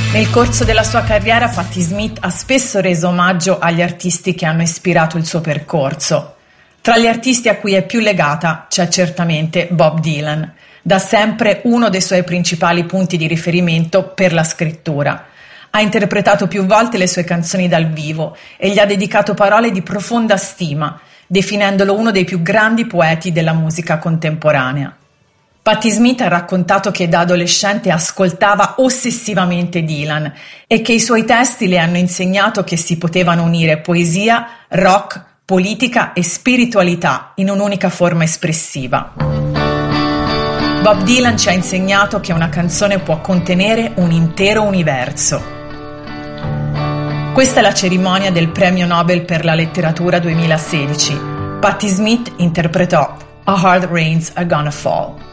Nel corso della sua carriera Patti Smith ha spesso reso omaggio agli artisti che hanno ispirato il suo percorso. Tra gli artisti a cui è più legata c'è certamente Bob Dylan, da sempre uno dei suoi principali punti di riferimento per la scrittura. Ha interpretato più volte le sue canzoni dal vivo e gli ha dedicato parole di profonda stima, definendolo uno dei più grandi poeti della musica contemporanea. Patti Smith ha raccontato che da adolescente ascoltava ossessivamente Dylan e che i suoi testi le hanno insegnato che si potevano unire poesia, rock, politica e spiritualità in un'unica forma espressiva. Bob Dylan ci ha insegnato che una canzone può contenere un intero universo. Questa è la cerimonia del Premio Nobel per la letteratura 2016. Patti Smith interpretò A Hard Rains Are Gonna Fall.